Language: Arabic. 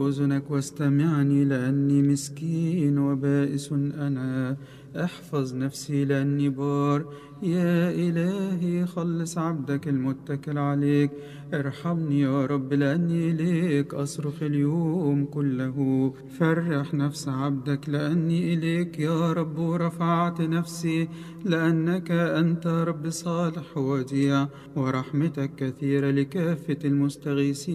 أذنك واستمعني لأني مسكين وبائس أنا. احفظ نفسي لأني بار. يا إلهي خلص عبدك المتكل عليك. ارحمني يا رب لأني إليك أصرخ اليوم كله. فرح نفس عبدك لأني إليك يا رب رفعت نفسي، لأنك أنت رب صالح وديع ورحمتك كثيرة لكافة المستغيثين.